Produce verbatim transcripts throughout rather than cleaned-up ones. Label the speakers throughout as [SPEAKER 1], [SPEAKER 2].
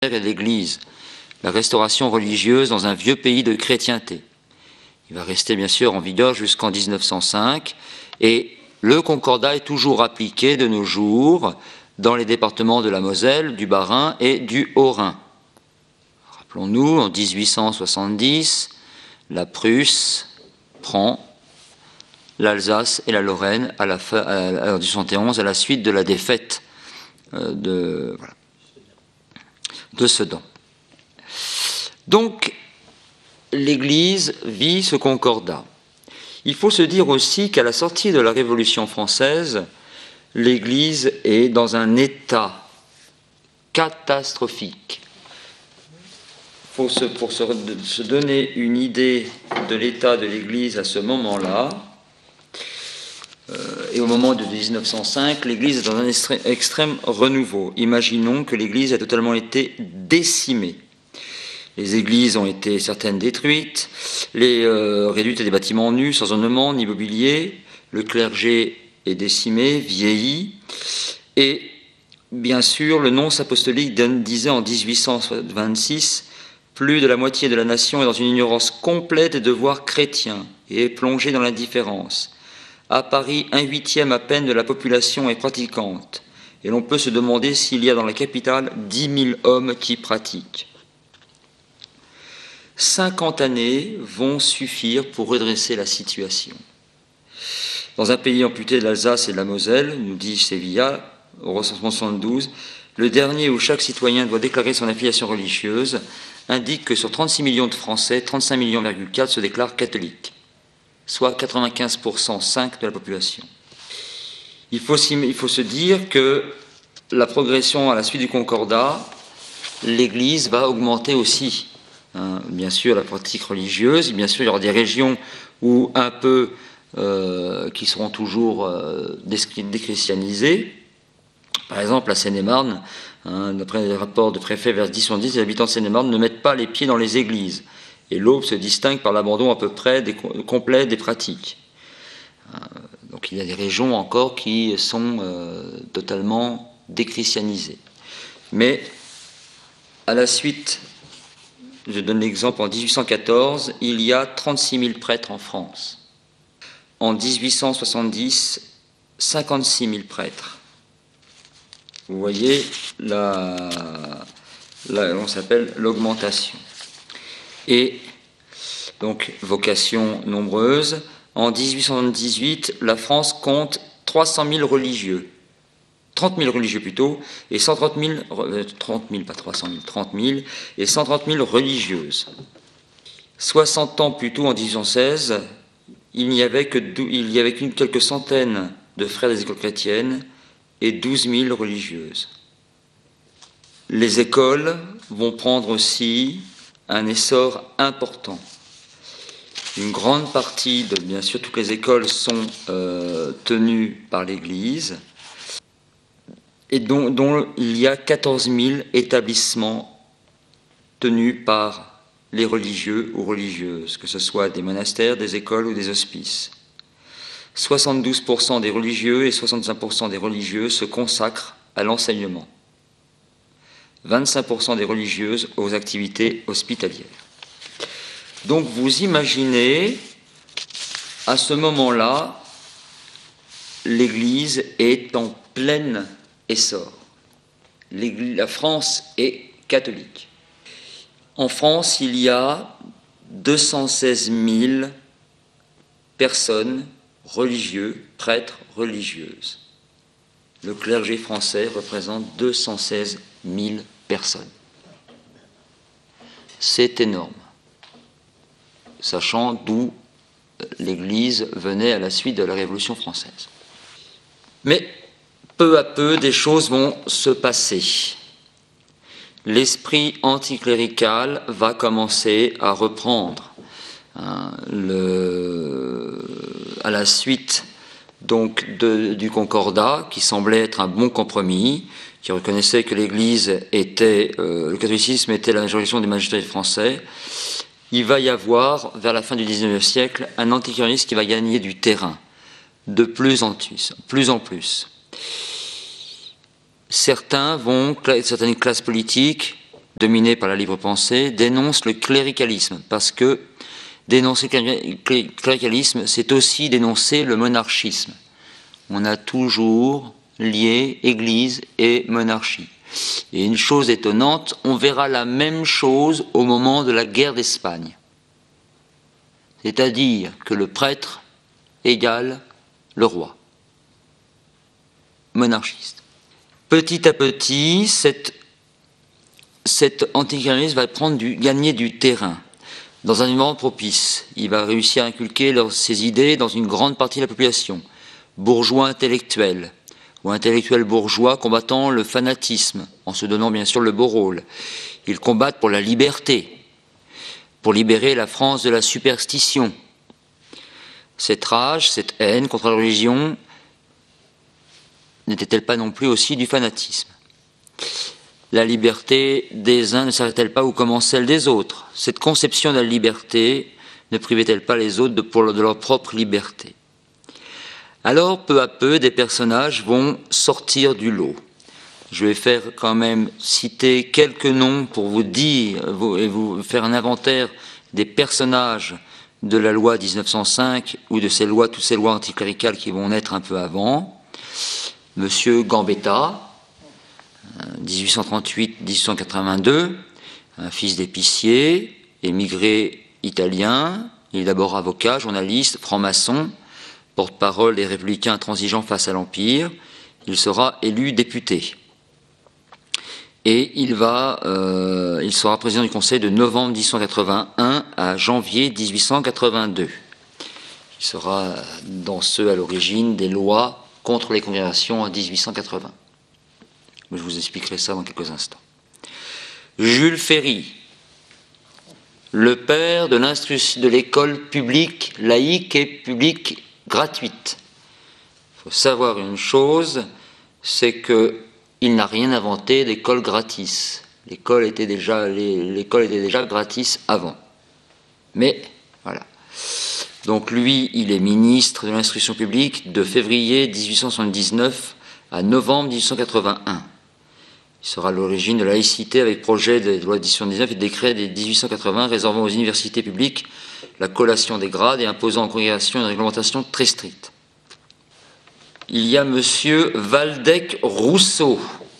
[SPEAKER 1] et l'Église, la restauration religieuse dans un vieux pays de chrétienté. Il va rester bien sûr en vigueur jusqu'en mille neuf cent cinq et le Concordat est toujours appliqué de nos jours dans les départements de la Moselle, du Bas-Rhin et du Haut-Rhin. Rappelons-nous, en mille huit cent soixante-dix, la Prusse prend l'Alsace et la Lorraine à la fin, à, à, en mille huit cent soixante et onze à la suite de la défaite euh, de, voilà, de Sedan. Donc, l'Église vit ce concordat. Il faut se dire aussi qu'à la sortie de la Révolution française, l'Église est dans un état catastrophique. Faut se, pour se, se donner une idée de l'état de l'Église à ce moment-là, euh, et au moment de mille neuf cent cinq, l'Église est dans un extrême, extrême renouveau. Imaginons que l'Église a totalement été décimée. Les églises ont été certaines détruites, les euh, réduites à des bâtiments nus, sans ornement, ni mobilier, le clergé est décimé, vieilli, et bien sûr, le nonce apostolique disait en mille huit cent vingt-six « Plus de la moitié de la nation est dans une ignorance complète des devoirs chrétiens et est plongée dans l'indifférence. À Paris, un huitième à peine de la population est pratiquante, et l'on peut se demander s'il y a dans la capitale dix mille hommes qui pratiquent. » cinquante années vont suffire pour redresser la situation. Dans un pays amputé de l'Alsace et de la Moselle, nous dit Sévilla, au recensement soixante-douze, le dernier où chaque citoyen doit déclarer son affiliation religieuse indique que sur trente-six millions de Français, trente-cinq millions virgule quatre se déclarent catholiques, soit quatre-vingt-quinze pour cent cinq de la population. Il faut, il faut se dire que la progression à la suite du Concordat, l'Église va augmenter aussi. Hein, bien sûr, la pratique religieuse, bien sûr, il y aura des régions où un peu euh, qui seront toujours euh, déchristianisées. Par exemple, la Seine-et-Marne, hein, d'après les rapports de préfet vers dix soixante-dix, les habitants de Seine-et-Marne ne mettent pas les pieds dans les églises. Et l'Aube se distingue par l'abandon à peu près des, complet des pratiques. Euh, donc il y a des régions encore qui sont euh, totalement déchristianisées. Mais à la suite, je donne l'exemple, en mille huit cent quatorze, il y a trente-six mille prêtres en France. En mille huit cent soixante-dix, cinquante-six mille prêtres. Vous voyez, la, la, on s'appelle l'augmentation. Et donc, vocations nombreuses. En mille huit cent soixante-dix-huit, la France compte trois cent mille religieux. trente mille religieux plutôt, et cent trente mille, trente mille, pas trois cent mille, trente mille, et cent trente mille religieuses. soixante ans plus tôt, en mille huit cent seize, il n'y avait que il y avait qu'une quelques centaines de frères des écoles chrétiennes et douze mille religieuses. Les écoles vont prendre aussi un essor important. Une grande partie, de, bien sûr, toutes les écoles sont euh, tenues par l'Église, et dont, dont il y a quatorze mille établissements tenus par les religieux ou religieuses, que ce soit des monastères, des écoles ou des hospices. soixante-douze pour cent des religieux et soixante-cinq pour cent des religieux se consacrent à l'enseignement. vingt-cinq pour cent des religieuses aux activités hospitalières. Donc vous imaginez, à ce moment-là, l'Église est en pleine essor. La France est catholique. En France, il y a deux cent seize mille personnes, religieux, prêtres, religieuses. Le clergé français représente deux cent seize mille personnes. C'est énorme, sachant d'où l'Église venait à la suite de la Révolution française. Mais peu à peu, des choses vont se passer. L'esprit anticlérical va commencer à reprendre. Hein, le, à la suite donc de, du Concordat, qui semblait être un bon compromis, qui reconnaissait que l'Église était, euh, le catholicisme était la juridiction des magistrats français, il va y avoir, vers la fin du dix-neuvième siècle, un anticléricalisme qui va gagner du terrain, de plus en plus. Plus en plus. Certains vont, certaines classes politiques, dominé par la libre pensée, dénonce le cléricalisme, parce que dénoncer le cléricalisme, c'est aussi dénoncer le monarchisme. On a toujours lié Église et monarchie. Et une chose étonnante, on verra la même chose au moment de la guerre d'Espagne. C'est-à-dire que le prêtre égale le roi. Monarchiste. Petit à petit, cette, cet anticléricalisme va prendre du, gagner du terrain. Dans un environnement propice, il va réussir à inculquer leurs, ses idées dans une grande partie de la population. Bourgeois intellectuels, ou intellectuels bourgeois combattant le fanatisme, en se donnant bien sûr le beau rôle. Ils combattent pour la liberté, pour libérer la France de la superstition. Cette rage, cette haine contre la religion, n'était-elle pas non plus aussi du fanatisme? La liberté des uns ne s'arrête-t-elle pas où commence celle des autres? Cette conception de la liberté ne privait-elle pas les autres de, pour, de leur propre liberté? Alors, peu à peu, des personnages vont sortir du lot. Je vais faire quand même citer quelques noms pour vous dire vous, et vous faire un inventaire des personnages de la loi dix-neuf cent cinq ou de ces lois, toutes ces lois anticléricales qui vont naître un peu avant. Monsieur Gambetta, dix-huit cent trente-huit à dix-huit cent quatre-vingt-deux, un fils d'épicier, émigré italien. Il est d'abord avocat, journaliste, franc-maçon, porte-parole des républicains intransigeants face à l'Empire. Il sera élu député. Et il, va, euh, il sera président du Conseil de novembre dix-huit cent quatre-vingt-un à janvier dix-huit cent quatre-vingt-deux. Il sera dans ceux à l'origine des lois contre les congrégations en dix-huit cent quatre-vingts. Je vous expliquerai ça dans quelques instants. Jules Ferry, le père de l'instruction de l'école publique, laïque et publique gratuite. Il faut savoir une chose, c'est qu'il n'a rien inventé d'école gratis. L'école était déjà, l'école était déjà gratis avant. Mais, voilà. Donc lui, il est ministre de l'instruction publique de février dix-huit cent soixante-dix-neuf à novembre dix-huit cent quatre-vingt-un. Il sera à l'origine de la laïcité avec projet de loi dix-huit cent dix-neuf et décret de dix-huit cent quatre-vingts réservant aux universités publiques la collation des grades et imposant en congrégation une réglementation très stricte. Il y a monsieur Waldeck-Rousseau,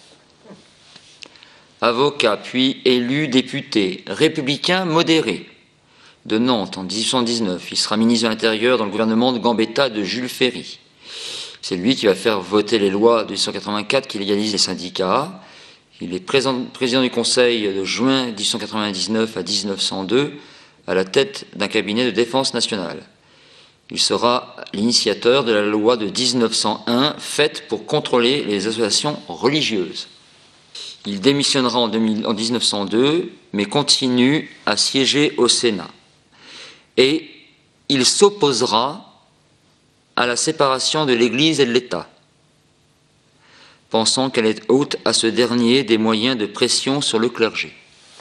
[SPEAKER 1] avocat puis élu député, républicain modéré de Nantes en dix-huit cent dix-neuf. Il sera ministre de l'Intérieur dans le gouvernement de Gambetta de Jules Ferry. C'est lui qui va faire voter les lois de dix-huit cent quatre-vingt-quatre qui légalisent les syndicats. Il est président du Conseil de juin dix-huit cent quatre-vingt-dix-neuf à dix-neuf cent deux à la tête d'un cabinet de défense nationale. Il sera l'initiateur de la loi de dix-neuf cent un faite pour contrôler les associations religieuses. Il démissionnera en dix-neuf cent deux, mais continue à siéger au Sénat. Et il s'opposera à la séparation de l'Église et de l'État, pensant qu'elle est ôte à ce dernier des moyens de pression sur le clergé.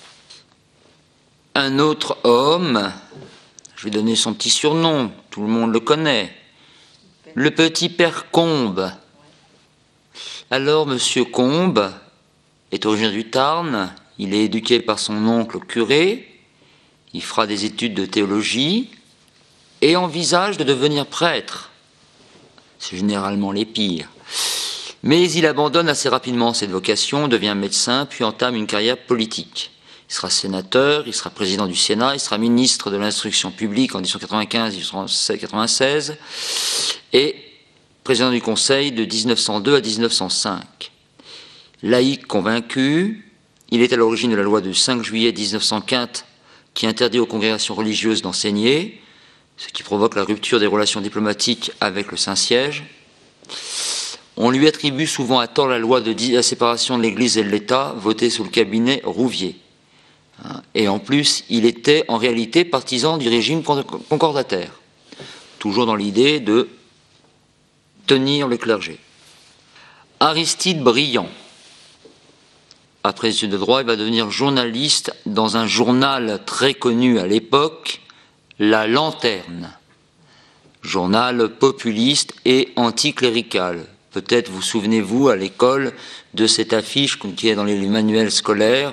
[SPEAKER 1] Un autre homme, je vais donner son petit surnom, tout le monde le connaît, le petit père Combes. Alors, monsieur Combes est originaire du Tarn, il est éduqué par son oncle curé, il fera des études de théologie et envisage de devenir prêtre. C'est généralement les pires. Mais il abandonne assez rapidement cette vocation, devient médecin, puis entame une carrière politique. Il sera sénateur, il sera président du Sénat, il sera ministre de l'instruction publique en dix-huit cent quatre-vingt-quinze à dix-huit cent quatre-vingt-seize et président du Conseil de dix-neuf cent deux à dix-neuf cent cinq. Laïque convaincu, il est à l'origine de la loi du cinq juillet dix-neuf cent quinze qui interdit aux congrégations religieuses d'enseigner, ce qui provoque la rupture des relations diplomatiques avec le Saint-Siège. On lui attribue souvent à tort la loi de la séparation de l'Église et de l'État, votée sous le cabinet Rouvier. Et en plus, il était en réalité partisan du régime concordataire, toujours dans l'idée de tenir le clergé. Aristide Briand, après les études de droit, il va devenir journaliste dans un journal très connu à l'époque, La Lanterne, journal populiste et anticlérical. Peut-être vous souvenez-vous à l'école de cette affiche qui est dans les manuels scolaires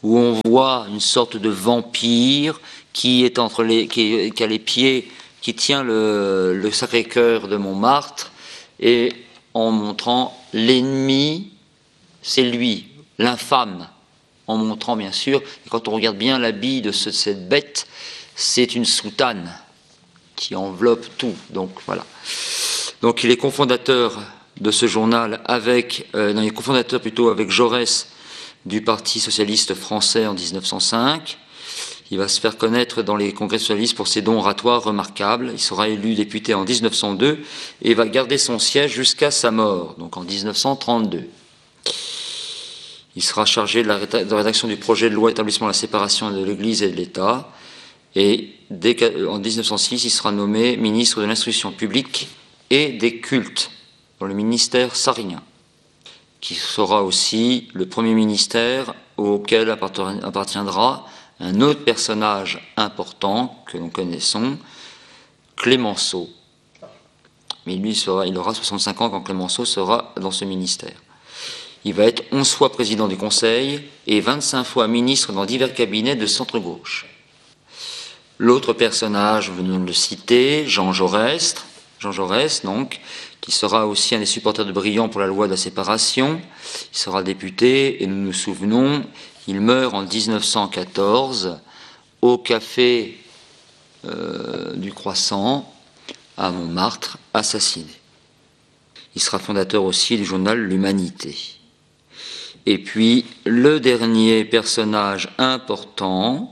[SPEAKER 1] où on voit une sorte de vampire qui est entre les, qui, qui a les pieds, qui tient le, le Sacré-Cœur de Montmartre, et en montrant l'ennemi, c'est lui, l'infâme, en montrant bien sûr, et quand on regarde bien l'habit de ce, cette bête, c'est une soutane qui enveloppe tout. Donc voilà. Donc il est cofondateur de ce journal avec, euh, non, il est cofondateur plutôt avec Jaurès du Parti socialiste français en dix-neuf cent cinq. Il va se faire connaître dans les congrès socialistes pour ses dons oratoires remarquables. Il sera élu député en dix-neuf cent deux et va garder son siège jusqu'à sa mort, donc en dix-neuf cent trente-deux. Il sera chargé de la rédaction du projet de loi établissant la séparation de l'Église et de l'État. Et dès en dix-neuf cent six, il sera nommé ministre de l'Instruction publique et des cultes dans le ministère sarrien, qui sera aussi le premier ministère auquel appartiendra un autre personnage important que nous connaissons, Clémenceau. Mais lui, sera, il aura soixante-cinq ans quand Clémenceau sera dans ce ministère. Il va être onze fois président du Conseil et vingt-cinq fois ministre dans divers cabinets de centre-gauche. L'autre personnage, venons de le citer, Jean Jaurès, Jean Jaurès donc, qui sera aussi un des supporters de Briand pour la loi de la séparation. Il sera député et nous nous souvenons, il meurt en dix-neuf cent quatorze au café euh, du Croissant à Montmartre, assassiné. Il sera fondateur aussi du journal L'Humanité. Et puis, le dernier personnage important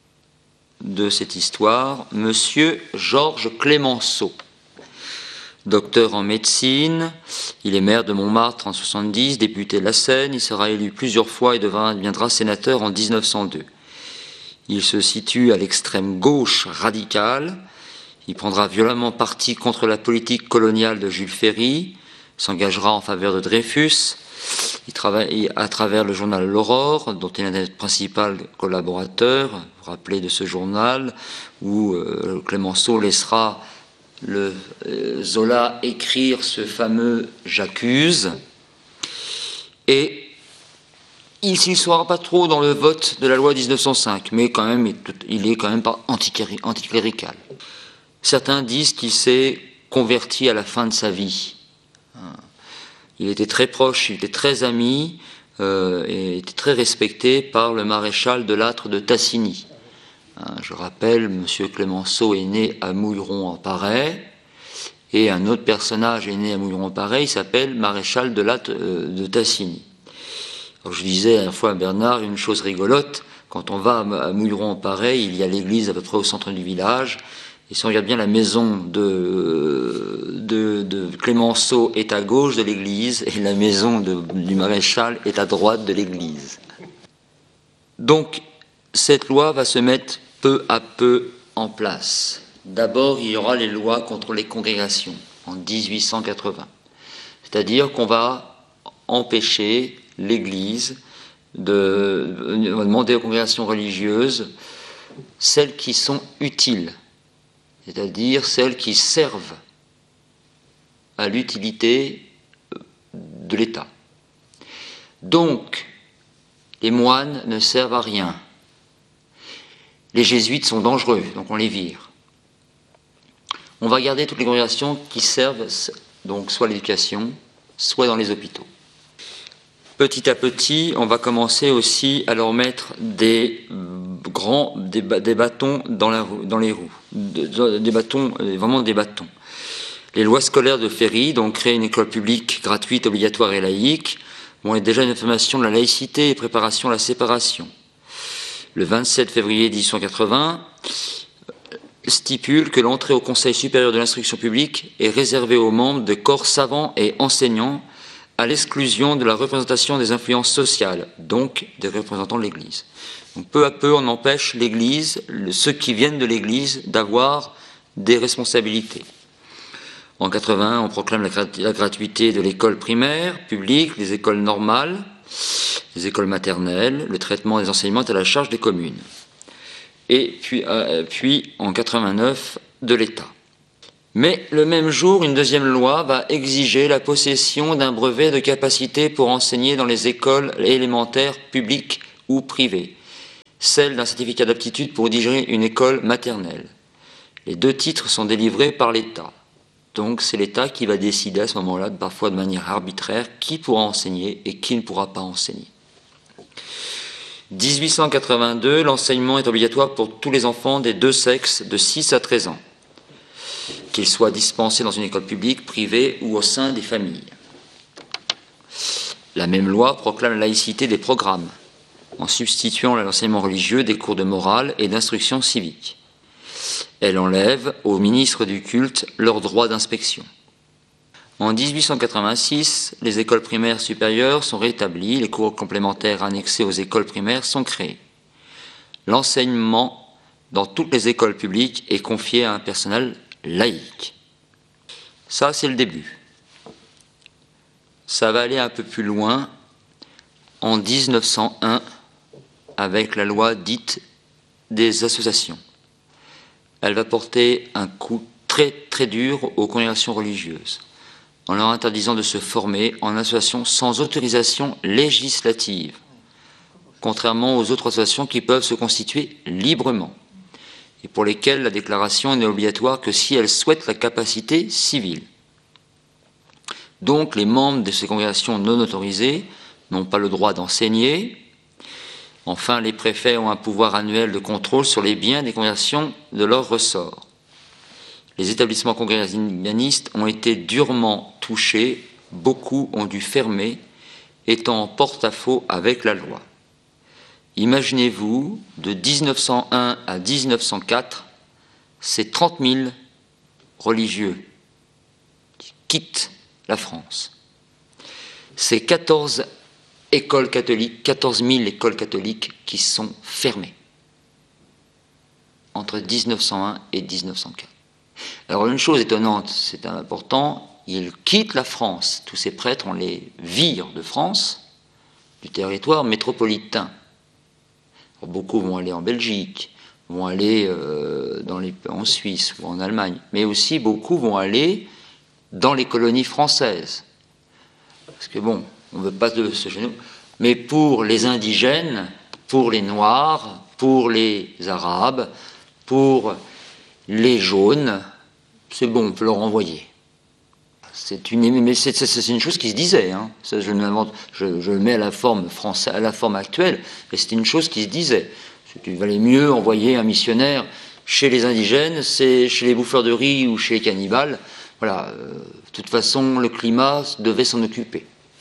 [SPEAKER 1] de cette histoire, Monsieur Georges Clémenceau. Docteur en médecine, il est maire de Montmartre en soixante-dix, député de la Seine, il sera élu plusieurs fois et deviendra sénateur en dix-neuf cent deux. Il se situe à l'extrême gauche radicale, il prendra violemment parti contre la politique coloniale de Jules Ferry, s'engagera en faveur de Dreyfus, il travaille à travers le journal L'Aurore, dont il est un des principaux collaborateurs, vous vous rappelez de ce journal, où euh, Clémenceau laissera le euh, Zola écrire ce fameux « J'accuse ». Et il ne sera pas trop dans le vote de la loi dix-neuf cent cinq, mais quand même, il est quand même pas anticlérical. Certains disent qu'il s'est converti à la fin de sa vie. Il était très proche, il était très ami, euh, et était très respecté par le maréchal de Lattre de Tassigny. Hein, je rappelle, M. Clémenceau est né à Mouilleron-en-Parais, et un autre personnage est né à Mouilleron-en-Parais, il s'appelle maréchal de Lattre euh, de Tassigny. Alors, je disais à la fois à Bernard une chose rigolote, quand on va à Mouilleron-en-Parais, il y a l'église à peu près au centre du village, et si on regarde bien, la maison de, de, de Clémenceau est à gauche de l'église et la maison de, du maréchal est à droite de l'église. Donc, cette loi va se mettre peu à peu en place. D'abord, il y aura les lois contre les congrégations en dix-huit cent quatre-vingts. C'est-à-dire qu'on va empêcher l'Église de, de demander aux congrégations religieuses celles qui sont utiles, c'est-à-dire celles qui servent à l'utilité de l'État. Donc, les moines ne servent à rien. Les jésuites sont dangereux, donc on les vire. On va garder toutes les congrégations qui servent donc soit à l'éducation, soit dans les hôpitaux. Petit à petit, on va commencer aussi à leur mettre des grands, des, des bâtons dans, la, dans les roues, des bâtons, vraiment des bâtons. Les lois scolaires de Ferry, donc créer une école publique gratuite, obligatoire et laïque, vont être déjà une affirmation de la laïcité et préparation à la séparation. Le vingt-sept février mille huit cent quatre-vingts stipule que l'entrée au Conseil supérieur de l'instruction publique est réservée aux membres de corps savants et enseignants, à l'exclusion de la représentation des influences sociales, donc des représentants de l'Église. Donc peu à peu, on empêche l'Église, ceux qui viennent de l'Église, d'avoir des responsabilités. En quatre-vingt-un, on proclame la, grat- la gratuité de l'école primaire, publique, les écoles normales, les écoles maternelles, le traitement des enseignements est à la charge des communes. Et puis, euh, puis en quatre-vingt-neuf, de l'État. Mais le même jour, une deuxième loi va exiger la possession d'un brevet de capacité pour enseigner dans les écoles élémentaires publiques ou privées. celle d'un certificat d'aptitude pour diriger une école maternelle. Les deux titres sont délivrés par l'État. Donc c'est l'État qui va décider à ce moment-là, parfois de manière arbitraire, qui pourra enseigner et qui ne pourra pas enseigner. dix-huit cent quatre-vingt-deux, l'enseignement est obligatoire pour tous les enfants des deux sexes de six à treize ans, qu'ils soient dispensés dans une école publique, privée ou au sein des familles. La même loi proclame la laïcité des programmes, en substituant à l'enseignement religieux des cours de morale et d'instruction civique. Elle enlève aux ministres du culte leur droit d'inspection. En dix-huit cent quatre-vingt-six, les écoles primaires supérieures sont rétablies, les cours complémentaires annexés aux écoles primaires sont créés. L'enseignement dans toutes les écoles publiques est confié à un personnel laïque. Ça, c'est le début. Ça va aller un peu plus loin en mille neuf cent un avec la loi dite des associations. Elle va porter un coup très très dur aux congrégations religieuses, en leur interdisant de se former en association sans autorisation législative, contrairement aux autres associations qui peuvent se constituer librement, et pour lesquelles la déclaration n'est obligatoire que si elles souhaitent la capacité civile. Donc les membres de ces congrégations non autorisées n'ont pas le droit d'enseigner. Enfin, les préfets ont un pouvoir annuel de contrôle sur les biens des congrégations de leur ressort. Les établissements congrégationnistes ont été durement touchés, beaucoup ont dû fermer, étant en porte-à-faux avec la loi. Imaginez-vous, de mille neuf cent un à mille neuf cent quatre, c'est trente mille religieux qui quittent la France. C'est quatorze écoles catholiques, quatorze mille écoles catholiques qui sont fermées entre mille neuf cent un et mille neuf cent quatre. Alors une chose étonnante, c'est important, ils quittent la France, tous ces prêtres, on les vire de France, du territoire métropolitain. Alors, beaucoup vont aller en Belgique, vont aller euh, dans les, en Suisse ou en Allemagne, mais aussi beaucoup vont aller dans les colonies françaises. Parce que bon, on ne veut pas de ce chez nous, mais pour les indigènes, pour les Noirs, pour les Arabes, pour les jaunes, c'est bon, on peut leur envoyer. C'est une, mais c'est, c'est une chose qui se disait, hein. Ça, je, je, je le mets à la forme française, à la forme actuelle, mais c'était une chose qui se disait. Il valait mieux envoyer un missionnaire chez les indigènes, c'est chez les bouffeurs de riz ou chez les cannibales. Voilà, euh, de toute façon, le climat devait s'en occuper.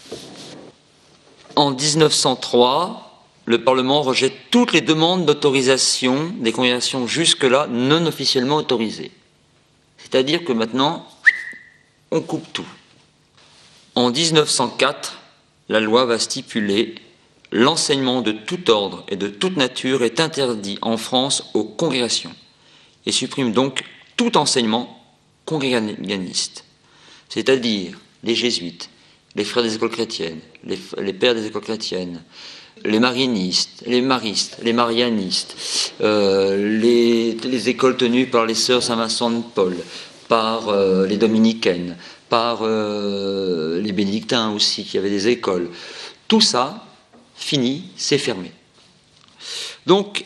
[SPEAKER 1] En mille neuf cent trois, le Parlement rejette toutes les demandes d'autorisation des congrégations jusque-là non officiellement autorisées. C'est-à-dire que maintenant, on coupe tout. En mille neuf cent quatre, la loi va stipuler « L'enseignement de tout ordre et de toute nature est interdit en France aux congrégations » et supprime donc tout enseignement congréganiste, c'est-à-dire les jésuites, les frères des écoles chrétiennes, les, les pères des écoles chrétiennes, les marianistes, les maristes, les marianistes, euh, les, les écoles tenues par les sœurs Saint-Vincent de Paul, par euh, les dominicaines, par euh, les bénédictins aussi, qui avaient des écoles. Tout ça, fini, c'est fermé. Donc,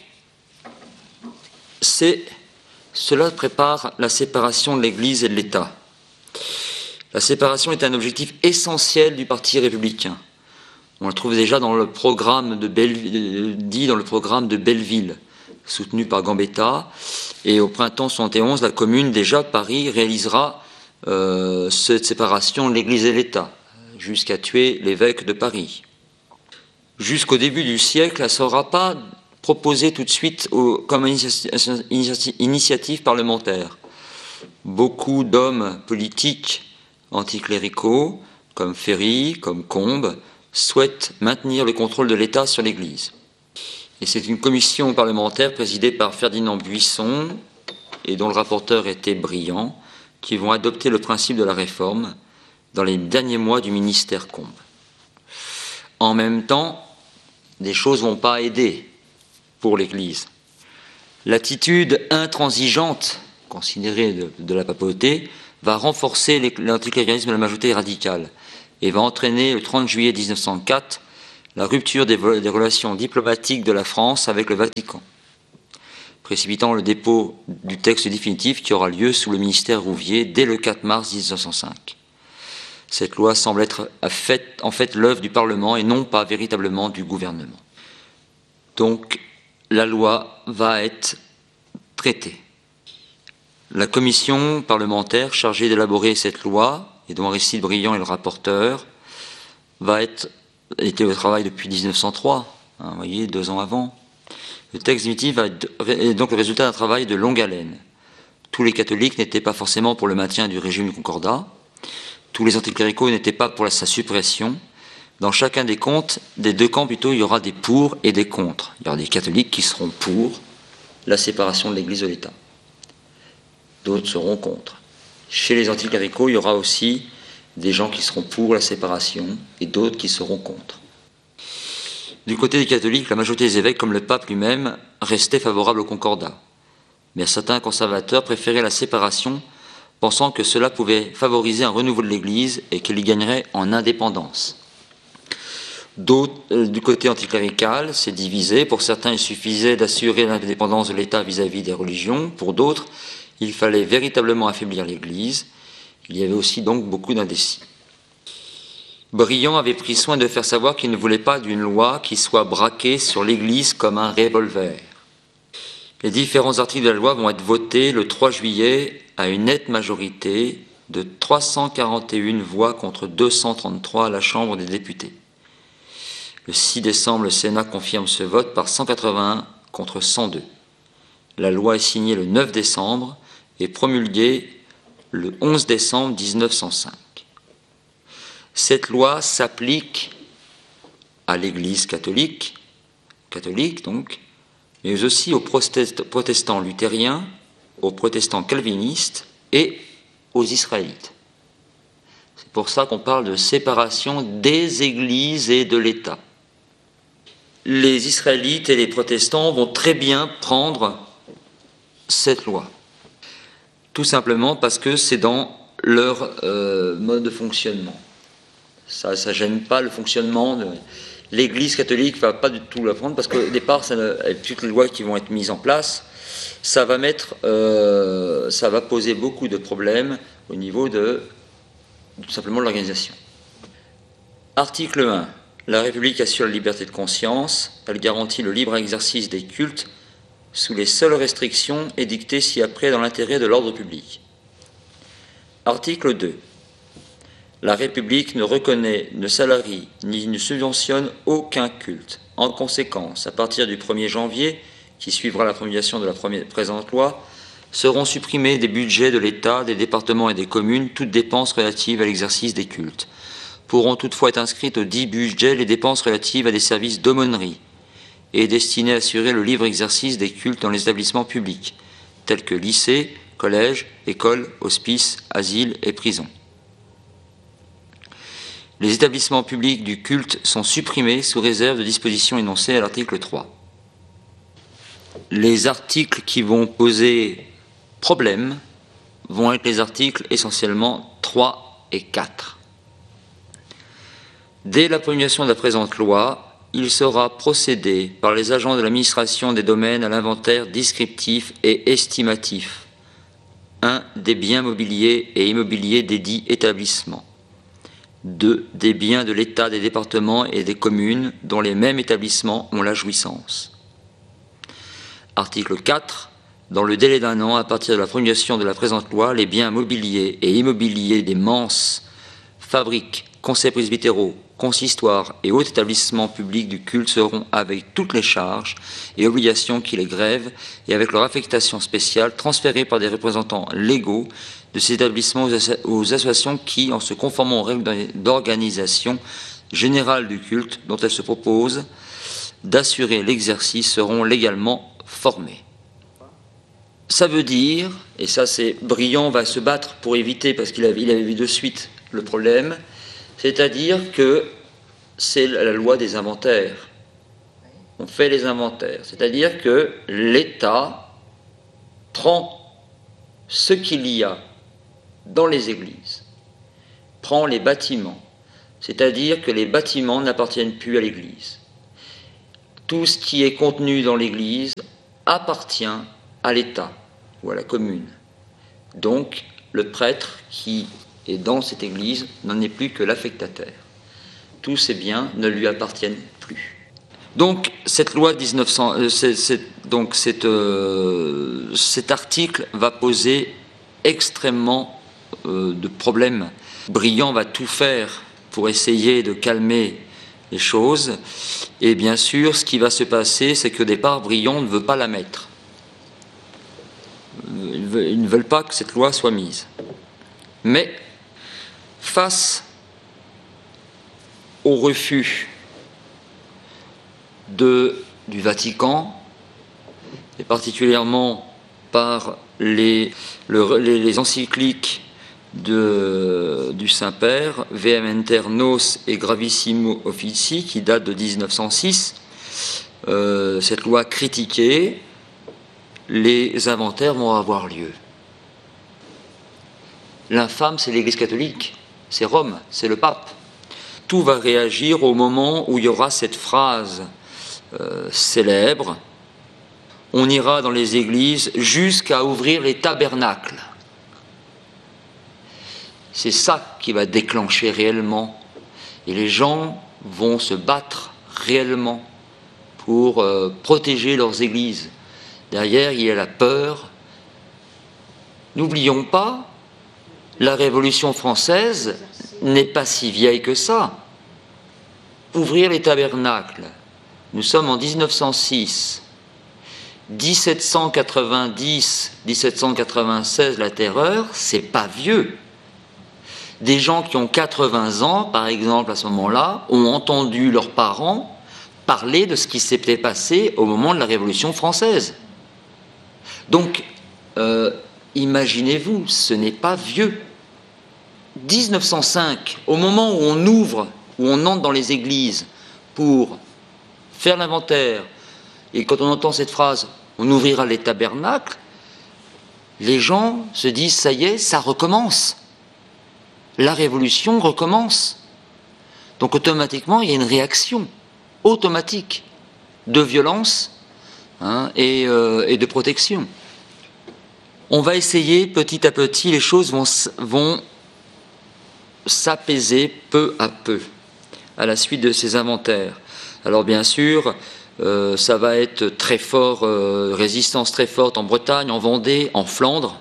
[SPEAKER 1] c'est, cela prépare la séparation de l'Église et de l'État. La séparation est un objectif essentiel du Parti républicain. On le trouve déjà dans le programme de Belleville, dit dans le programme de Belleville, soutenu par Gambetta. Et au printemps soixante et onze, la Commune, déjà, Paris, réalisera euh, cette séparation de l'Église et l'État, jusqu'à tuer l'évêque de Paris. Jusqu'au début du siècle, elle ne sera pas proposée tout de suite au, comme initiative, initiative parlementaire. Beaucoup d'hommes politiques anticléricaux, comme Ferry, comme Combes, souhaitent maintenir le contrôle de l'État sur l'Église. Et c'est une commission parlementaire présidée par Ferdinand Buisson, et dont le rapporteur était Briand, qui vont adopter le principe de la réforme dans les derniers mois du ministère Combes. En même temps, des choses ne vont pas aider pour l'Église. L'attitude intransigeante, considérée de, de la papauté, va renforcer l'anticléricalisme de la majorité radicale et va entraîner le trente juillet mille neuf cent quatre la rupture des, des relations diplomatiques de la France avec le Vatican, précipitant le dépôt du texte définitif qui aura lieu sous le ministère Rouvier dès le quatre mars mille neuf cent cinq. Cette loi semble être en fait l'œuvre du Parlement et non pas véritablement du gouvernement. Donc, la loi va être traitée. La commission parlementaire chargée d'élaborer cette loi, et dont Aristide Briand est le rapporteur, va être, était au travail depuis mille neuf cent trois, hein, vous voyez, deux ans avant. Le texte définitif est donc le résultat d'un travail de longue haleine. Tous les catholiques n'étaient pas forcément pour le maintien du régime du Concordat. Tous les anticléricaux n'étaient pas pour sa suppression. Dans chacun des comptes, des deux camps plutôt, il y aura des pour et des contre. Il y aura des catholiques qui seront pour la séparation de l'Église de l'État. D'autres seront contre. Chez les anticléricaux, il y aura aussi des gens qui seront pour la séparation et d'autres qui seront contre. Du côté des catholiques, la majorité des évêques, comme le pape lui-même, restaient favorables au concordat. Mais certains conservateurs préféraient la séparation, pensant que cela pouvait favoriser un renouveau de l'Église et qu'elle y gagnerait en indépendance. D'autres, euh, du côté anticlérical, c'est divisé. Pour certains, il suffisait d'assurer l'indépendance de l'État vis-à-vis des religions. Pour d'autres, il fallait véritablement affaiblir l'Église. Il y avait aussi donc beaucoup d'indécis. Briand avait pris soin de faire savoir qu'il ne voulait pas d'une loi qui soit braquée sur l'Église comme un revolver. Les différents articles de la loi vont être votés le trois juillet à une nette majorité de trois cent quarante et une voix contre deux cent trente-trois à la Chambre des députés. Le six décembre, le Sénat confirme ce vote par cent quatre-vingt-un contre cent deux. La loi est signée le neuf décembre et promulguée le onze décembre mille neuf cent cinq. Cette loi s'applique à l'Église catholique, catholique donc, mais aussi aux protestants luthériens, aux protestants calvinistes et aux Israélites. C'est pour ça qu'on parle de séparation des églises et de l'État. Les Israélites et les protestants vont très bien prendre cette loi. Tout simplement parce que c'est dans leur euh, mode de fonctionnement. Ça ne gêne pas le fonctionnement de... L'Église catholique ne va pas du tout la prendre parce qu'au départ, ça ne, avec toutes les lois qui vont être mises en place, ça va, mettre, euh, ça va poser beaucoup de problèmes au niveau de tout simplement de l'organisation. Article un. La République assure la liberté de conscience. Elle garantit le libre exercice des cultes sous les seules restrictions édictées ci-après dans l'intérêt de l'ordre public. Article deux. La République ne reconnaît, ne salarie, ni ne subventionne aucun culte. En conséquence, à partir du premier janvier, qui suivra la promulgation de la première, présente loi, seront supprimés des budgets de l'État, des départements et des communes toutes dépenses relatives à l'exercice des cultes. Pourront toutefois être inscrites au dit budget les dépenses relatives à des services d'aumônerie et destinées à assurer le libre exercice des cultes dans les établissements publics, tels que lycées, collèges, écoles, hospices, asiles et prisons. Les établissements publics du culte sont supprimés sous réserve de dispositions énoncées à l'article trois. Les articles qui vont poser problème vont être les articles essentiellement trois et quatre. Dès la promulgation de la présente loi, il sera procédé par les agents de l'administration des domaines à l'inventaire descriptif et estimatif, un des biens mobiliers et immobiliers des dits établissements. deux. Des biens de l'État, des départements et des communes dont les mêmes établissements ont la jouissance. Article quatre. Dans le délai d'un an, à partir de la promulgation de la présente loi, les biens mobiliers et immobiliers des menses, fabriques, conseils presbytéraux, consistoires et autres établissements publics du culte seront, avec toutes les charges et obligations qui les grèvent et avec leur affectation spéciale, transférés par des représentants légaux de ces établissements aux associations qui, en se conformant aux règles d'organisation générale du culte dont elles se proposent d'assurer l'exercice, seront légalement formés. Ça veut dire, et ça c'est Briand va se battre pour éviter, parce qu'il avait, il avait vu de suite le problème, c'est-à-dire que c'est la loi des inventaires. On fait les inventaires, c'est-à-dire que l'État prend ce qu'il y a dans les églises, prend les bâtiments, c'est-à-dire que les bâtiments n'appartiennent plus à l'Église. Tout ce qui est contenu dans l'Église appartient à l'État ou à la commune. Donc, le prêtre qui est dans cette Église n'en est plus que l'affectataire. Tous ces biens ne lui appartiennent plus. Donc, cette loi mille neuf cents, euh, c'est, c'est, donc cette, euh, cet article va poser extrêmement euh, de problèmes. Briand va tout faire pour essayer de calmer les choses. Et bien sûr, ce qui va se passer, c'est qu'au départ, Briand ne veut pas la mettre. Ils ne veulent pas que cette loi soit mise. Mais, face au refus de, du Vatican, et particulièrement par les, le, les, les encycliques de, du Saint-Père, Vehementer Nos et Gravissimo Officii, qui date de mille neuf cent six, euh, cette loi critiquée, les inventaires vont avoir lieu. L'infâme, c'est l'Église catholique, c'est Rome, c'est le pape. Tout va réagir au moment où il y aura cette phrase euh, célèbre. On ira dans les églises jusqu'à ouvrir les tabernacles. C'est ça qui va déclencher réellement. Et les gens vont se battre réellement pour euh, protéger leurs églises. Derrière, il y a la peur. N'oublions pas, la Révolution française n'est pas si vieille que ça. Ouvrir les tabernacles. Nous sommes en mille neuf cent six. dix-sept cent quatre-vingt-dix, dix-sept cent quatre-vingt-seize, la terreur, c'est pas vieux. Des gens qui ont quatre-vingts ans, par exemple, à ce moment-là, ont entendu leurs parents parler de ce qui s'était passé au moment de la Révolution française. Donc, euh, imaginez-vous, ce n'est pas vieux. mille neuf cent cinq, au moment où on ouvre, où on entre dans les églises pour faire l'inventaire, et quand on entend cette phrase, on ouvrira les tabernacles, les gens se disent, ça y est, ça recommence. La révolution recommence. Donc automatiquement, il y a une réaction automatique de violence hein, et, euh, et de protection. On va essayer petit à petit, les choses vont, vont s'apaiser peu à peu à la suite de ces inventaires. Alors bien sûr, euh, ça va être très fort, euh, résistance très forte en Bretagne, en Vendée, en Flandre,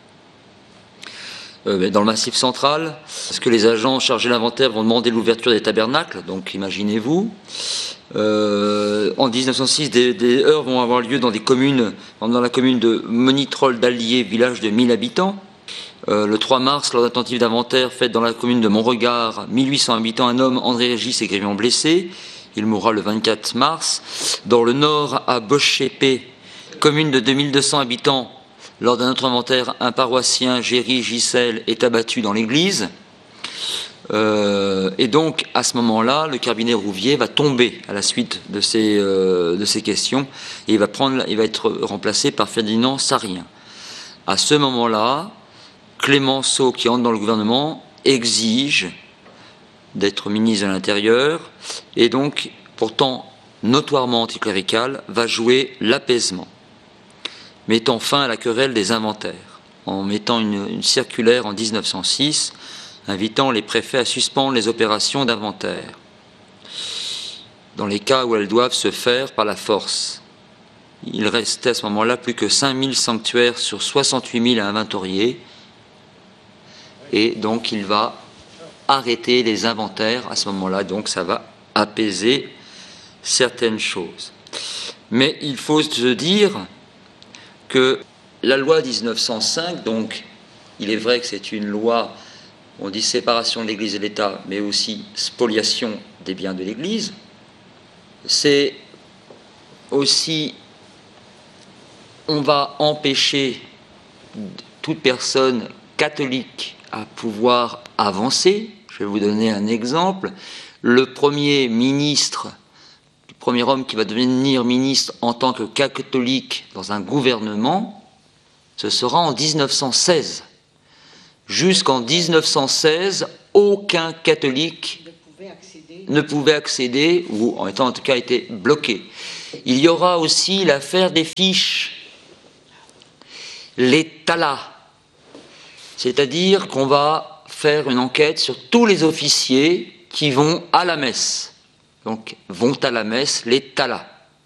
[SPEAKER 1] euh, dans le Massif central, parce que les agents chargés de l'inventaire vont demander l'ouverture des tabernacles, donc imaginez-vous. Euh, en mille neuf cent six, des, des heurts vont avoir lieu dans des communes, dans la commune de Monitrol d'Allier, village de mille habitants. Euh, le trois mars, lors d'un tentative d'inventaire faite dans la commune de Montregard, mille huit cents habitants, un homme, André Régis, est grièvement blessé. Il mourra le vingt-quatre mars. Dans le nord, à Boschépé, commune de deux mille deux cents habitants, lors d'un autre inventaire, un paroissien, Géry Gisèle, est abattu dans l'église. Euh, et donc, à ce moment-là, le carabinier Rouvier va tomber à la suite de ces, euh, de ces questions et il va, prendre, il va être remplacé par Ferdinand Sarrien. À ce moment-là, Clémenceau, qui entre dans le gouvernement, exige d'être ministre de l'Intérieur et donc, pourtant notoirement anticlérical, va jouer l'apaisement, mettant fin à la querelle des inventaires, en mettant une, une circulaire en mille neuf cent six invitant les préfets à suspendre les opérations d'inventaire, dans les cas où elles doivent se faire par la force. Il restait à ce moment-là plus que cinq mille sanctuaires sur soixante-huit mille à inventorier, et donc il va arrêter les inventaires à ce moment-là, donc ça va apaiser certaines choses. Mais il faut se dire que la loi mille neuf cent cinq, donc il est vrai que c'est une loi, on dit séparation de l'Église et de l'État, mais aussi spoliation des biens de l'Église, c'est aussi, on va empêcher toute personne catholique à pouvoir avancer. Je vais vous donner un exemple. Le premier ministre, le premier homme qui va devenir ministre en tant que catholique dans un gouvernement, ce sera en mille neuf cent seize. Jusqu'en mille neuf cent seize, aucun catholique ne pouvaient accéder, ou en étant en tout cas étaient bloqués. Il y aura aussi l'affaire des fiches, les talas, c'est-à-dire qu'on va faire une enquête sur tous les officiers qui vont à la messe. Donc, vont à la messe, les talas.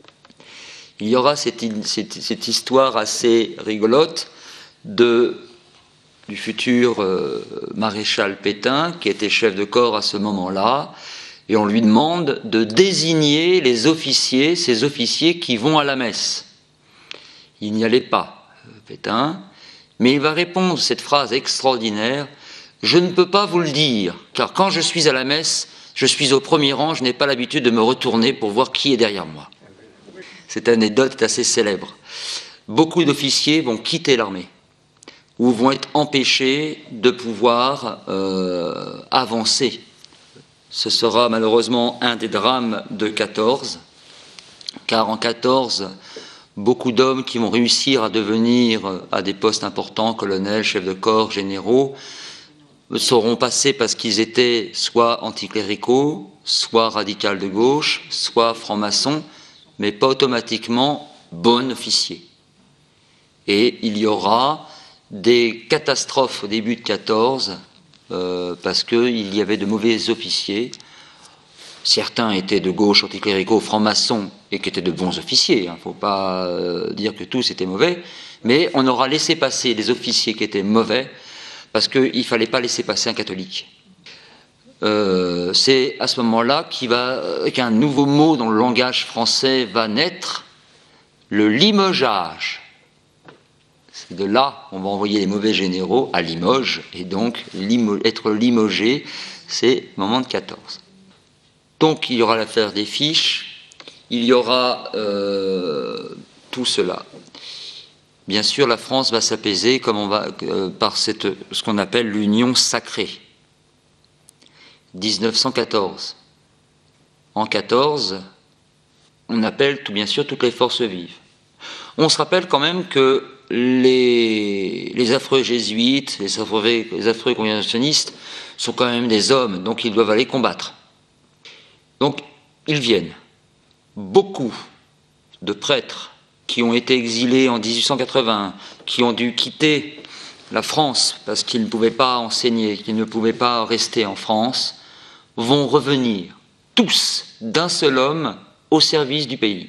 [SPEAKER 1] Il y aura cette, cette, cette histoire assez rigolote de, du futur euh, maréchal Pétain, qui était chef de corps à ce moment-là, et on lui demande de désigner les officiers, ces officiers qui vont à la messe. Il n'y allait pas, Pétain, mais il va répondre cette phrase extraordinaire: « Je ne peux pas vous le dire, car quand je suis à la messe, je suis au premier rang, je n'ai pas l'habitude de me retourner pour voir qui est derrière moi. » Cette anecdote est assez célèbre. Beaucoup d'officiers vont quitter l'armée, ou vont être empêchés de pouvoir euh, avancer. Ce sera malheureusement un des drames de quatorze, car en quatorze, beaucoup d'hommes qui vont réussir à devenir à des postes importants, colonels, chefs de corps, généraux, seront passés parce qu'ils étaient soit anticléricaux, soit radicaux de gauche, soit francs-maçons, mais pas automatiquement bons officiers. Et il y aura des catastrophes au début de quatorze, euh, parce qu'il y avait de mauvais officiers. Certains étaient de gauche, anticléricaux, francs-maçons, et qui étaient de bons officiers. Il ne faut pas euh, dire que tous étaient mauvais, mais on aura laissé passer des officiers qui étaient mauvais, parce qu'il ne fallait pas laisser passer un catholique. Euh, c'est à ce moment-là qu'un nouveau mot dans le langage français va naître, le limogeage. C'est de là qu'on va envoyer les mauvais généraux à Limoges, et donc limo, être limogé, c'est le moment de quatorze. Donc il y aura l'affaire des fiches, il y aura euh, tout cela. Bien sûr, la France va s'apaiser comme on va, euh, par cette, ce qu'on appelle l'union sacrée. dix-neuf cent quatorze. En quatorze, on appelle tout bien sûr toutes les forces vives. On se rappelle quand même que les, les affreux jésuites, les affreux, les affreux congrégationnistes sont quand même des hommes, donc ils doivent aller combattre. Donc ils viennent. Beaucoup de prêtres qui ont été exilés en dix-huit cent quatre-vingts, qui ont dû quitter la France parce qu'ils ne pouvaient pas enseigner, qu'ils ne pouvaient pas rester en France, vont revenir, tous, d'un seul homme, au service du pays.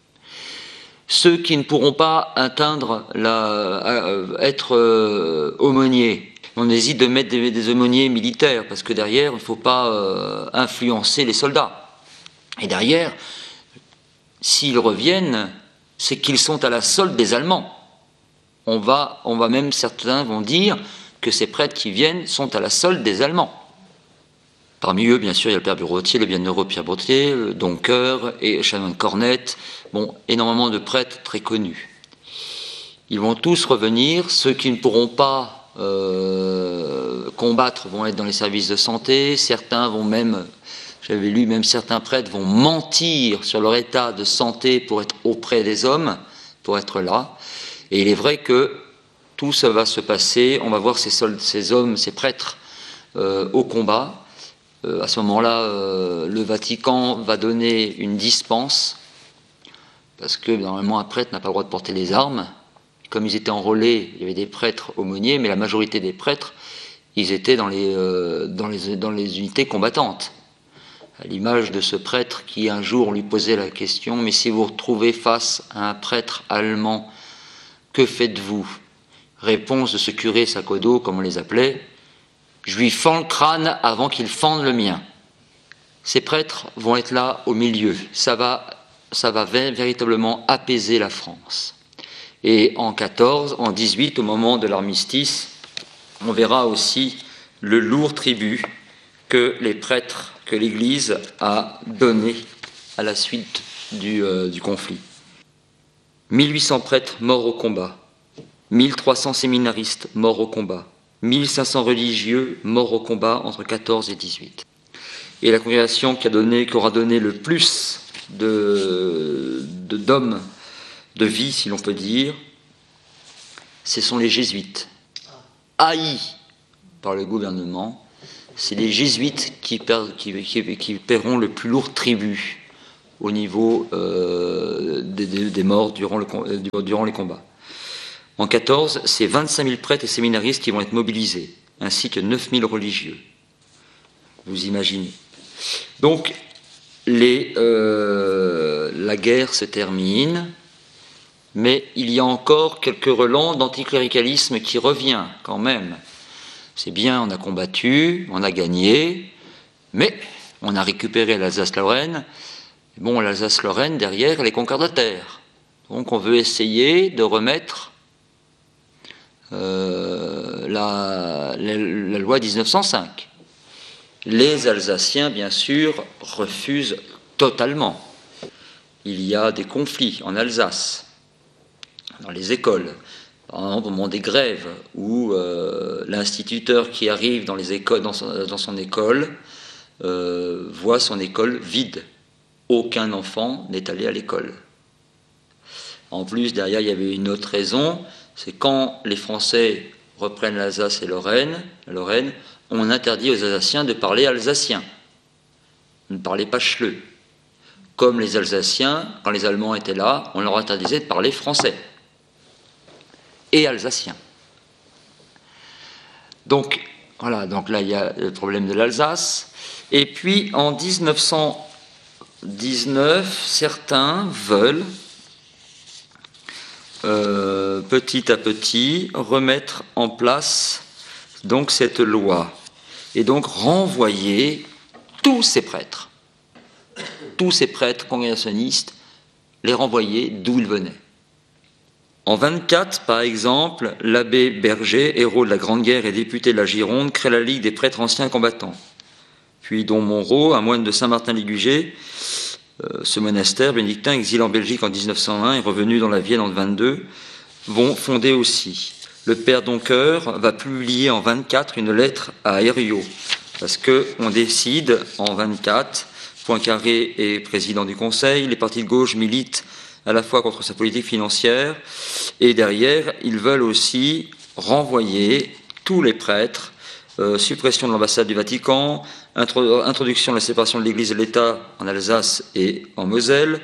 [SPEAKER 1] Ceux qui ne pourront pas atteindre la, euh, être euh, aumôniers, on hésite de mettre des, des aumôniers militaires, parce que derrière, il ne faut pas euh, influencer les soldats. Et derrière, s'ils reviennent, c'est qu'ils sont à la solde des Allemands. On va, on va même, certains vont dire que ces prêtres qui viennent sont à la solde des Allemands. Parmi eux, bien sûr, il y a le Père Burotier, le bienheureux Pierre Bourtier, le Doncoeur et Chanoine Cornette, bon, énormément de prêtres très connus. Ils vont tous revenir, ceux qui ne pourront pas euh, combattre vont être dans les services de santé, certains vont même, j'avais lu, même certains prêtres vont mentir sur leur état de santé pour être auprès des hommes, pour être là. Et il est vrai que tout ça va se passer, on va voir ces, soldats, ces hommes, ces prêtres euh, au combat. Euh, à ce moment-là, euh, le Vatican va donner une dispense, parce que normalement un prêtre n'a pas le droit de porter les armes. Comme ils étaient enrôlés, il y avait des prêtres aumôniers, mais la majorité des prêtres, ils étaient dans les, euh, dans les, dans les unités combattantes. À l'image de ce prêtre qui un jour lui posait la question: mais si vous vous retrouvez face à un prêtre allemand, que faites-vous? Réponse de ce curé Sakodo, comme on les appelait: je lui fends le crâne avant qu'il fende le mien. Ces prêtres vont être là au milieu. Ça va, ça va véritablement apaiser la France. Et en quatorze, en dix-huit, au moment de l'armistice, on verra aussi le lourd tribut que les prêtres, que l'Église a donné à la suite du, euh, du conflit. mille huit cents prêtres morts au combat, mille trois cents séminaristes morts au combat, mille cinq cents religieux morts au combat entre quatorze et dix-huit. Et la congrégation qui, a donné, qui aura donné le plus de, de, d'hommes de vie, si l'on peut dire, ce sont les jésuites, haïs par le gouvernement, c'est les jésuites qui, per, qui, qui, qui paieront le plus lourd tribut au niveau euh, des, des morts durant, le, durant les combats. En quatorze, c'est vingt-cinq mille prêtres et séminaristes qui vont être mobilisés, ainsi que neuf mille religieux. Vous imaginez. Donc, les, euh, la guerre se termine, mais il y a encore quelques relents d'anticléricalisme qui revient quand même. C'est bien, on a combattu, on a gagné, mais on a récupéré l'Alsace-Lorraine. Bon, l'Alsace-Lorraine, derrière, elle est concordataire. Donc on veut essayer de remettre euh, la, la, la loi dix-neuf cent cinq. Les Alsaciens, bien sûr, refusent totalement. Il y a des conflits en Alsace, dans les écoles. Par exemple, au moment des grèves, où euh, l'instituteur qui arrive dans, les écoles, dans, son, dans son école euh, voit son école vide. Aucun enfant n'est allé à l'école. En plus, derrière, il y avait une autre raison, c'est quand les Français reprennent l'Alsace et Lorraine, la Lorraine, on interdit aux Alsaciens de parler alsacien. Ne parlez pas chleux. Comme les Alsaciens, quand les Allemands étaient là, on leur interdisait de parler français et alsacien. Donc, voilà, donc là, il y a le problème de l'Alsace. Et puis, en dix-neuf cent dix-neuf, certains veulent, euh, petit à petit, remettre en place donc cette loi. Et donc renvoyer tous ces prêtres, tous ces prêtres congrégationnistes, les renvoyer d'où ils venaient. En vingt-quatre, par exemple, l'abbé Berger, héros de la Grande Guerre et député de la Gironde, crée la Ligue des prêtres anciens combattants. Puis Don Monro, un moine de Saint-Martin-Ligugé, euh, ce monastère bénédictin, exilé en Belgique en dix-neuf cent un et revenu dans la Vienne en vingt-deux, vont fonder aussi. Le père Doncoeur va publier en vingt-quatre une lettre à Herriot, parce qu'on décide en vingt-quatre, Poincaré est président du Conseil, les partis de gauche militent à la fois contre sa politique financière, et derrière, ils veulent aussi renvoyer tous les prêtres, euh, suppression de l'ambassade du Vatican, intro- introduction de la séparation de l'Église et de l'État en Alsace et en Moselle.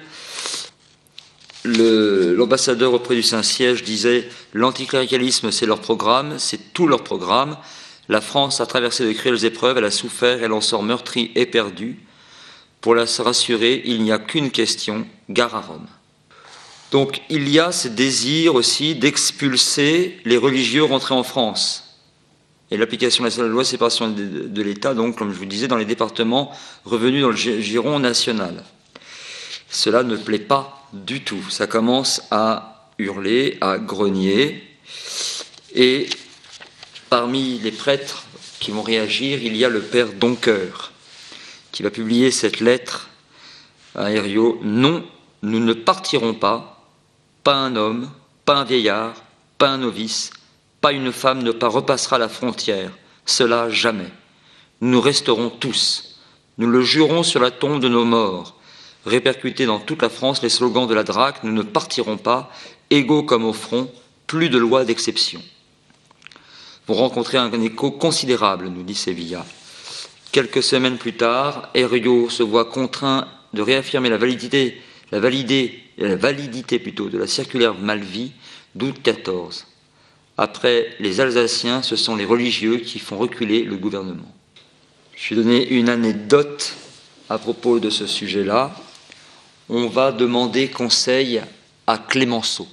[SPEAKER 1] Le, l'ambassadeur auprès du Saint-Siège disait « L'anticléricalisme, c'est leur programme, c'est tout leur programme. La France a traversé de cruelles épreuves, elle a souffert, elle en sort meurtrie et perdue. Pour la rassurer, il n'y a qu'une question, gare à Rome. » Donc il y a ce désir aussi d'expulser les religieux rentrés en France. Et l'application de la loi de séparation de, de, de l'État, donc, comme je vous disais, dans les départements revenus dans le giron national. Cela ne plaît pas du tout. Ça commence à hurler, à grogner. Et parmi les prêtres qui vont réagir, il y a le père Doncoeur, qui va publier cette lettre à Herriot. « Non, nous ne partirons pas, pas un homme, pas un vieillard, pas un novice, pas une femme ne pas repassera la frontière, cela jamais. Nous resterons tous, nous le jurons sur la tombe de nos morts. Répercutés dans toute la France les slogans de la D R A C, nous ne partirons pas, égaux comme au front, plus de loi d'exception. » Vous rencontrez un écho considérable, nous dit Sévilla. Quelques semaines plus tard, Herriot se voit contraint de réaffirmer la validité, la validité, la validité plutôt, de la circulaire Malvy d'août quatorze. Après les Alsaciens, ce sont les religieux qui font reculer le gouvernement. Je vais donner une anecdote à propos de ce sujet-là. On va demander conseil à Clémenceau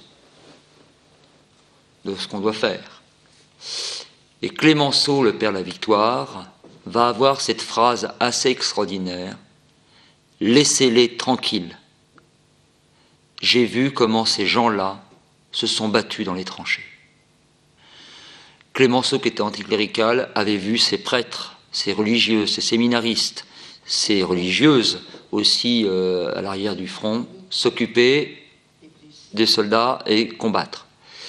[SPEAKER 1] de ce qu'on doit faire. Et Clémenceau, le père de la Victoire, va avoir cette phrase assez extraordinaire. « Laissez-les tranquilles. J'ai vu comment ces gens-là se sont battus dans les tranchées. » Clémenceau, qui était anticlérical, avait vu ses prêtres, ses religieux, ses séminaristes, ses religieuses aussi euh, à l'arrière du front, s'occuper des soldats et combattre.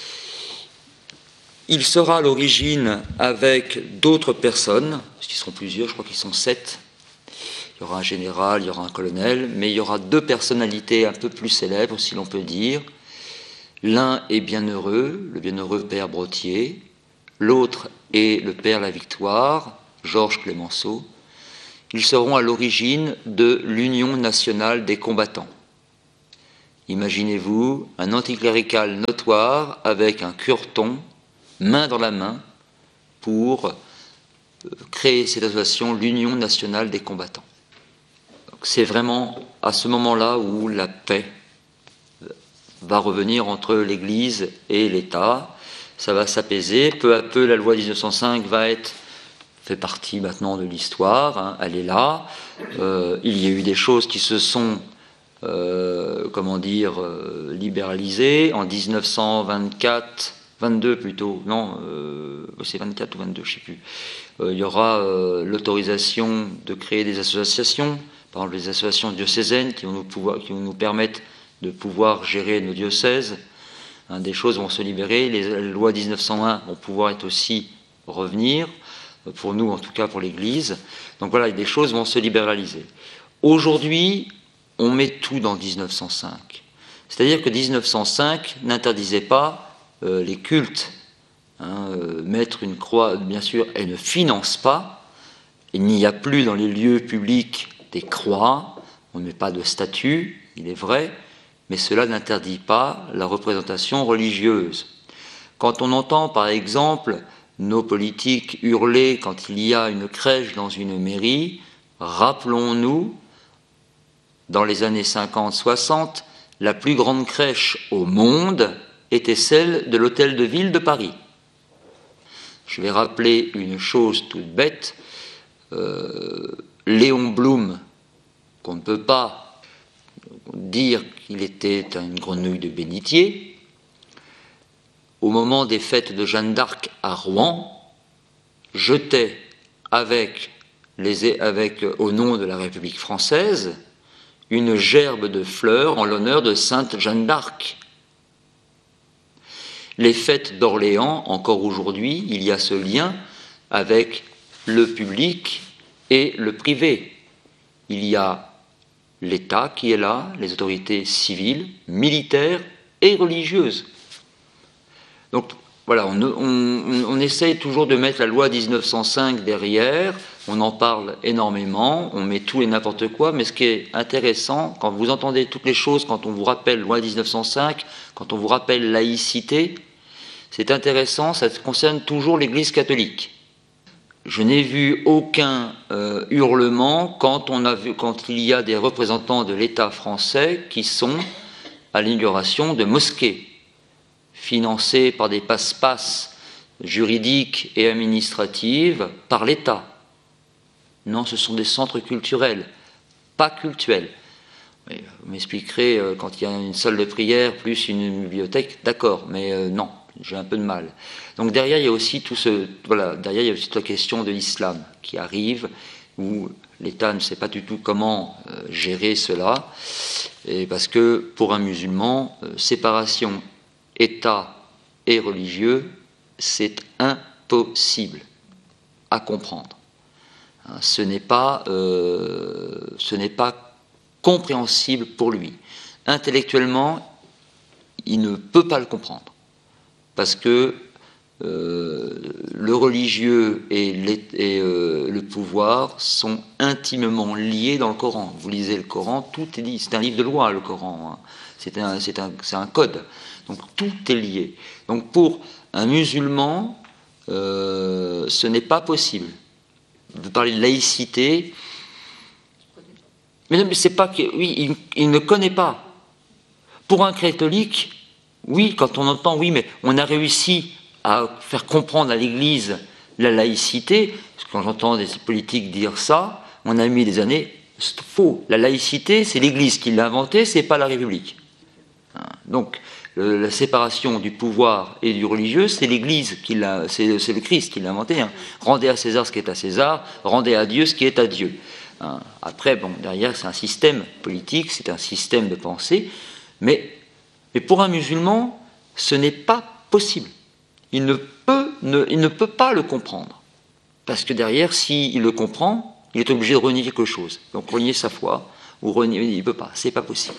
[SPEAKER 1] Il sera à l'origine avec d'autres personnes, parce qu'ils seront plusieurs, je crois qu'ils sont sept. Il y aura un général, il y aura un colonel, mais il y aura deux personnalités un peu plus célèbres, si l'on peut dire. L'un est Bienheureux, le bienheureux père Brottier. L'autre est le père La Victoire, Georges Clemenceau, ils seront à l'origine de l'Union nationale des combattants. Imaginez-vous un anticlérical notoire avec un cureton, main dans la main, pour créer cette association, l'Union nationale des combattants. C'est vraiment à ce moment-là où la paix va revenir entre l'Église et l'État. Ça va s'apaiser. Peu à peu, la loi mille neuf cent cinq va être fait partie maintenant de l'histoire. Hein, elle est là. Euh, il y a eu des choses qui se sont, euh, comment dire, euh, libéralisées. En mille neuf cent vingt-quatre, vingt-deux plutôt, non, euh, c'est vingt-quatre ou vingt-deux, je ne sais plus. Euh, il y aura euh, l'autorisation de créer des associations, par exemple les associations diocésaines qui vont nous, pouvoir, qui vont nous permettre de pouvoir gérer nos diocèses. Hein, des choses vont se libérer. Les, les lois mille neuf cent un vont pouvoir être aussi revenir, pour nous en tout cas pour l'Église. Donc voilà, des choses vont se libéraliser. Aujourd'hui, on met tout dans mille neuf cent cinq. C'est-à-dire que mille neuf cent cinq n'interdisait pas euh, les cultes. Hein, euh, mettre une croix, bien sûr, elle ne finance pas. Il n'y a plus dans les lieux publics des croix, on ne met pas de statues, il est vrai, mais cela n'interdit pas la représentation religieuse. Quand on entend, par exemple, nos politiques hurler quand il y a une crèche dans une mairie, rappelons-nous, dans les années cinquante soixante, la plus grande crèche au monde était celle de l'Hôtel de Ville de Paris. Je vais rappeler une chose toute bête. Euh, Léon Blum, qu'on ne peut pas dire qu'il était une grenouille de bénitier, au moment des fêtes de Jeanne d'Arc à Rouen, jetait avec, les, avec, au nom de la République française, une gerbe de fleurs en l'honneur de Sainte Jeanne d'Arc. Les fêtes d'Orléans, encore aujourd'hui, il y a ce lien avec le public et le privé. Il y a l'État qui est là, les autorités civiles, militaires et religieuses. Donc voilà, on, on, on essaye toujours de mettre la loi mille neuf cent cinq derrière, on en parle énormément, on met tout et n'importe quoi, mais ce qui est intéressant, quand vous entendez toutes les choses, quand on vous rappelle loi mille neuf cent cinq, quand on vous rappelle laïcité, c'est intéressant, ça concerne toujours l'Église catholique. Je n'ai vu aucun euh, hurlement quand, on a vu, quand il y a des représentants de l'État français qui sont à l'inauguration de mosquées, financées par des passe-passe juridiques et administratives par l'État. Non, ce sont des centres culturels, pas cultuels. Vous m'expliquerez, euh, quand il y a une salle de prière plus une bibliothèque, d'accord, mais euh, non. J'ai un peu de mal. Donc derrière, il y a aussi tout ce, voilà, derrière, il y a aussi toute la question de l'islam qui arrive, où l'État ne sait pas du tout comment euh, gérer cela, et parce que pour un musulman, euh, séparation État et religieux, c'est impossible à comprendre. Hein, ce n'est pas, euh, ce n'est pas compréhensible pour lui. Intellectuellement, il ne peut pas le comprendre. Parce que euh, le religieux et, les, et euh, le pouvoir sont intimement liés dans le Coran. Vous lisez le Coran, tout est dit. C'est un livre de loi, le Coran. Hein. C'est un, c'est un, c'est un code. Donc tout est lié. Donc pour un musulman, euh, ce n'est pas possible. De parler de laïcité, mais non, mais c'est pas que, oui, il, il ne connaît pas. Pour un catholique, oui, quand on entend, oui, mais on a réussi à faire comprendre à l'Église la laïcité, parce que quand j'entends des politiques dire ça, on a mis des années, c'est faux. La laïcité, c'est l'Église qui l'a inventée, c'est pas la République. Donc, le, la séparation du pouvoir et du religieux, c'est l'Église qui l'a, c'est, c'est le Christ qui l'a inventé. Hein. Rendez à César ce qui est à César, rendez à Dieu ce qui est à Dieu. Hein. Après, bon, derrière, c'est un système politique, c'est un système de pensée, mais Mais pour un musulman, ce n'est pas possible. Il ne peut, ne, il ne peut pas le comprendre. Parce que derrière, s'il le comprend, il est obligé de renier quelque chose. Donc renier sa foi, ou renier, il ne peut pas, c'est pas possible.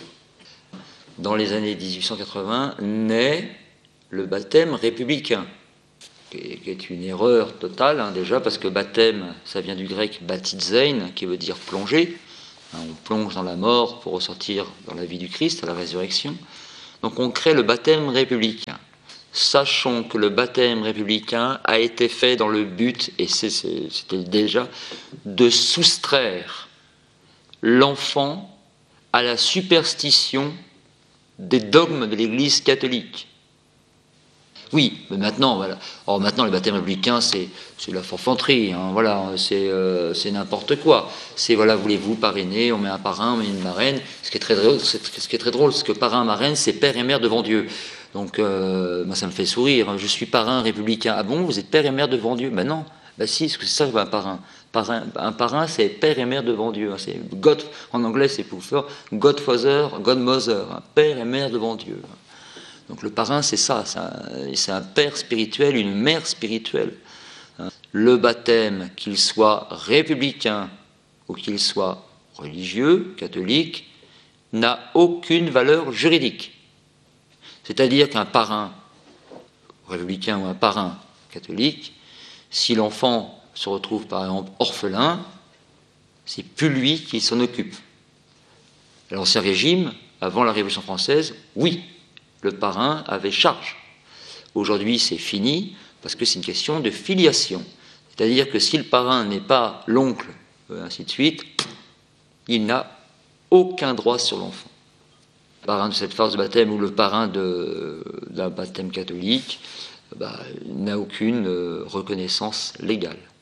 [SPEAKER 1] Dans les années mille huit cent quatre-vingts, naît le baptême républicain. qui est, qui est une erreur totale, hein, déjà, parce que baptême, ça vient du grec baptizein, qui veut dire plonger. Hein, on plonge dans la mort pour ressortir dans la vie du Christ, à la résurrection. Donc on crée le baptême républicain. Sachons que le baptême républicain a été fait dans le but, et c'est, c'est, c'était déjà, de soustraire l'enfant à la superstition des dogmes de l'Église catholique. Oui, mais maintenant, voilà. Or, maintenant, le baptême républicain, c'est, c'est la forfanterie, hein, voilà, c'est, euh, c'est n'importe quoi. C'est, voilà, voulez-vous parrainer, on met un parrain, on met une marraine. Ce qui est très drôle, c'est, ce qui est très drôle, c'est que parrain, marraine, c'est père et mère devant Dieu. Donc, euh, moi, ça me fait sourire. Je suis parrain républicain. Ah bon, vous êtes père et mère devant Dieu? Ben non. Ben si, parce que c'est ça un parrain. parrain. Un parrain, c'est père et mère devant Dieu. C'est God, en anglais, c'est pour faire Godfather, Godmother, hein, père et mère devant Dieu. Donc le parrain, c'est ça, c'est un, c'est un père spirituel, une mère spirituelle. Le baptême, qu'il soit républicain ou qu'il soit religieux, catholique, n'a aucune valeur juridique. C'est-à-dire qu'un parrain républicain ou un parrain catholique, si l'enfant se retrouve par exemple orphelin, c'est plus lui qui s'en occupe. À l'Ancien Régime, avant la Révolution française, oui, le parrain avait charge. Aujourd'hui, c'est fini, parce que c'est une question de filiation. C'est-à-dire que si le parrain n'est pas l'oncle, ainsi de suite, il n'a aucun droit sur l'enfant. Le parrain de cette phase de baptême ou le parrain de, d'un baptême catholique bah, n'a aucune reconnaissance légale.